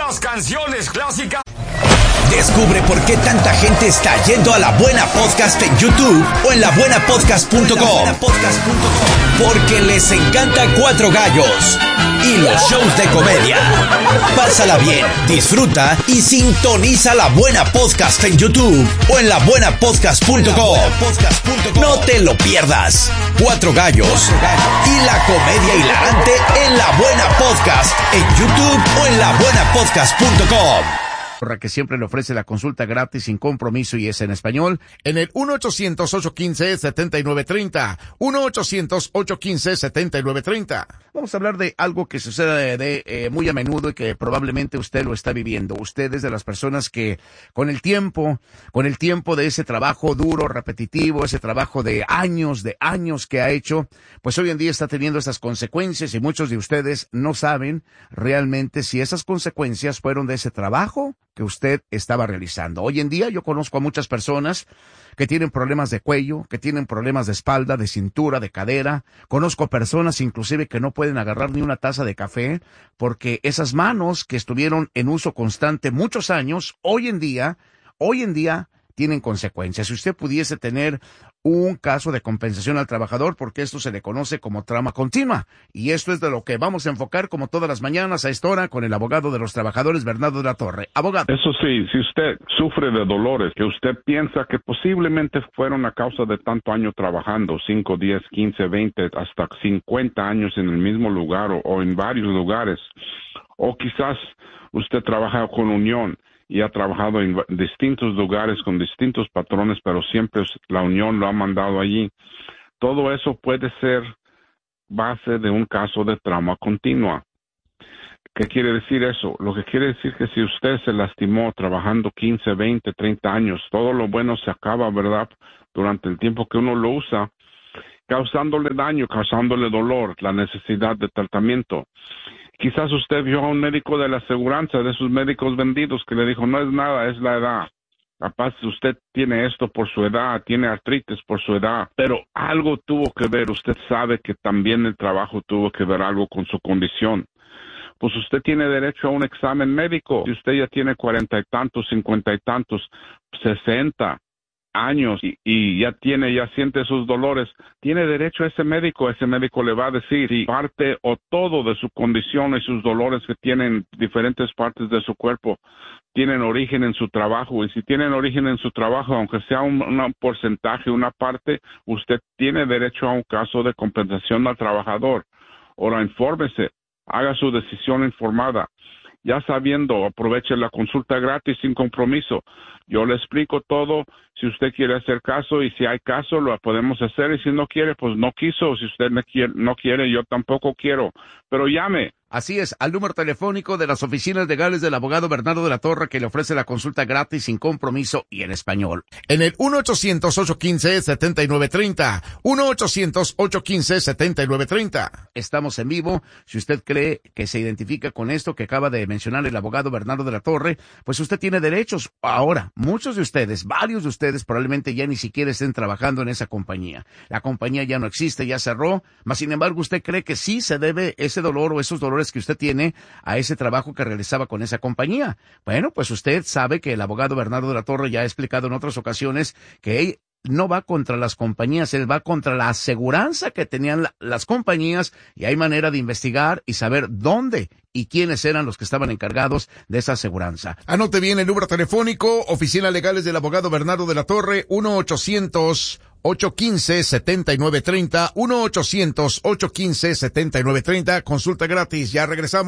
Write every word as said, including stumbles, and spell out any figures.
las canciones clásicas. Descubre por qué tanta gente está yendo a La Buena Podcast en YouTube o en la buena podcast punto com. Porque les encanta Cuatro Gallos y los shows de comedia. Pásala bien, disfruta y sintoniza La Buena Podcast en YouTube o en la buena podcast punto com. No te lo pierdas. Cuatro Gallos y la comedia hilarante en La Buena Podcast en YouTube o en la buena podcast punto com. Que siempre le ofrece la consulta gratis sin compromiso y es en español en el uno ochocientos, ocho uno cinco, siete nueve tres cero uno ochocientos, ocho uno cinco, siete nueve tres cero. Vamos a hablar de algo que sucede de, de eh, muy a menudo y que probablemente usted lo está viviendo. Usted es de las personas que con el tiempo, con el tiempo de ese trabajo duro, repetitivo, ese trabajo de años, de años que ha hecho, pues hoy en día está teniendo estas consecuencias y muchos de ustedes no saben realmente si esas consecuencias fueron de ese trabajo que usted estaba realizando. Hoy en día yo conozco a muchas personas que tienen problemas de cuello, que tienen problemas de espalda, de cintura, de cadera. Conozco personas inclusive que no pueden agarrar ni una taza de café porque esas manos que estuvieron en uso constante muchos años, hoy en día, hoy en día tienen consecuencias. Si usted pudiese tener un caso de compensación al trabajador, porque esto se le conoce como trauma continua. Y esto es de lo que vamos a enfocar como todas las mañanas a esta hora con el abogado de los trabajadores, Bernardo de la Torre. Abogado. Eso sí, si usted sufre de dolores que usted piensa que posiblemente fueron a causa de tanto año trabajando, cinco, diez, quince, veinte, hasta cincuenta años en el mismo lugar o, o en varios lugares, o quizás usted trabaja con unión y ha trabajado en distintos lugares con distintos patrones, pero siempre la unión lo ha mandado allí. Todo eso puede ser base de un caso de trauma continua. ¿Qué quiere decir eso? Lo que quiere decir que si usted se lastimó trabajando quince, veinte, treinta años, todo lo bueno se acaba, ¿verdad?, durante el tiempo que uno lo usa, causándole daño, causándole dolor, la necesidad de tratamiento. Quizás usted vio a un médico de la aseguranza, de esos médicos vendidos, que le dijo, no es nada, es la edad. Capaz usted tiene esto por su edad, tiene artritis por su edad, pero algo tuvo que ver. Usted sabe que también el trabajo tuvo que ver algo con su condición. Pues usted tiene derecho a un examen médico. Si usted ya tiene cuarenta y tantos, cincuenta y tantos, sesenta años y, y ya tiene, ya siente esos dolores, tiene derecho a ese médico. Ese médico le va a decir si parte o todo de su condición y sus dolores que tienen diferentes partes de su cuerpo tienen origen en su trabajo, y si tienen origen en su trabajo, aunque sea un, un porcentaje, una parte, usted tiene derecho a un caso de compensación al trabajador. Ahora, infórmese, haga su decisión informada. Ya sabiendo, aproveche la consulta gratis sin compromiso. Yo le explico todo. Si usted quiere hacer caso, y si hay caso, lo podemos hacer, y si no quiere, pues no quiso. Si usted no quiere, no quiere, yo tampoco quiero. Pero llame. Así es, al número telefónico de las oficinas legales del abogado Bernardo de la Torre, que le ofrece la consulta gratis sin compromiso y en español. En el uno ochocientos, ocho uno cinco, siete nueve tres cero, uno ochocientos, ocho uno cinco, siete nueve tres cero. Estamos en vivo. Si usted cree que se identifica con esto que acaba de mencionar el abogado Bernardo de la Torre, pues usted tiene derechos. Ahora, muchos de ustedes, varios de ustedes probablemente ya ni siquiera estén trabajando en esa compañía. La compañía ya no existe, ya cerró, mas sin embargo usted cree que sí se debe ese dolor o esos dolores que usted tiene a ese trabajo que realizaba con esa compañía. Bueno, pues usted sabe que el abogado Bernardo de la Torre ya ha explicado en otras ocasiones que él no va contra las compañías, él va contra la aseguranza que tenían la, las compañías, y hay manera de investigar y saber dónde y quiénes eran los que estaban encargados de esa aseguranza. Anote bien el número telefónico, oficinas legales del abogado Bernardo de la Torre, uno ochocientos, ocho uno cinco, siete nueve tres cero, uno ochocientos, ocho uno cinco, siete nueve tres cero, consulta gratis. Ya regresamos.